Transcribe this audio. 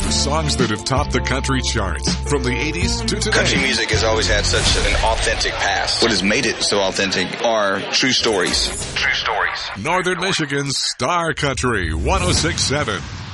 Songs that have topped the country charts from the 80s to today. Country music has always had such an authentic past. What has made it so authentic are true stories. True stories. Northern Michigan's Star Country 106.7.